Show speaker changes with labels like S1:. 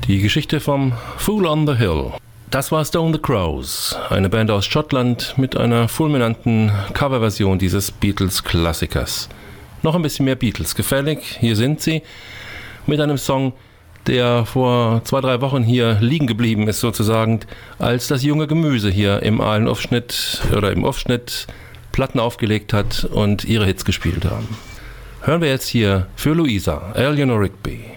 S1: Die Geschichte vom Fool on the Hill. Das war Stone the Crows, eine Band aus Schottland mit einer fulminanten Coverversion dieses Beatles-Klassikers. Noch ein bisschen mehr Beatles gefällig, hier sind sie, mit einem Song, der vor 2-3 Wochen hier liegen geblieben ist sozusagen, als das junge Gemüse hier im Aufschnitt Platten aufgelegt hat und ihre Hits gespielt haben. Hören wir jetzt hier für Louisa, Eleanor Rigby.